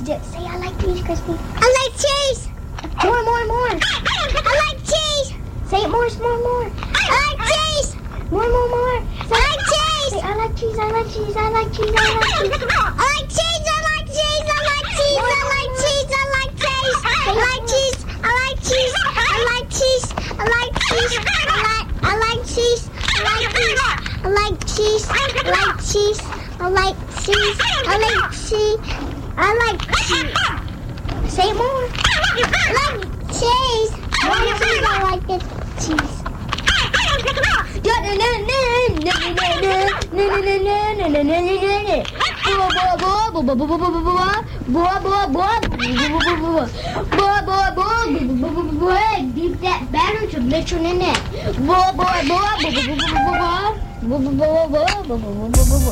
Say I like cheese, Crispy. I like cheese. More. I like cheese. Say it more. I like cheese. More. Say, I like cheese. Say I like cheese. I like cheese. I like cheese. I like cheese. I like cheese. I like cheese. I like cheese. I like cheese. I like cheese. I like cheese. I like cheese. I like cheese. I like cheese. I like cheese. I like cheese. I like cheese. I like cheese. I like cheese. I like cheese. Say it more. I like cheese. More cheese. I like the cheese. Beep that batter to literally in it.